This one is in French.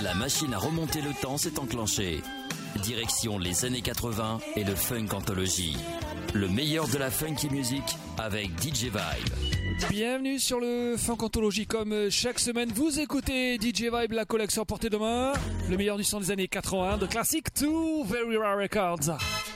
La machine à remonter le temps s'est enclenchée. Direction les années 80 et le Funk Anthology. Le meilleur de la funky music avec DJ Vibe. Bienvenue sur le Funk Anthology. Comme chaque semaine, vous écoutez DJ Vibe, la collection portée de main. Le meilleur du son des années 80, de classique to Very Rare Records.